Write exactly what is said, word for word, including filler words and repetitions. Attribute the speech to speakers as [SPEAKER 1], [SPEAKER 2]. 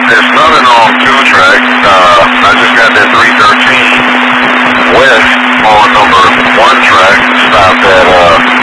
[SPEAKER 1] there's nothing on two track. Uh, I just got that three thirteen west on number one track. Stopped at uh.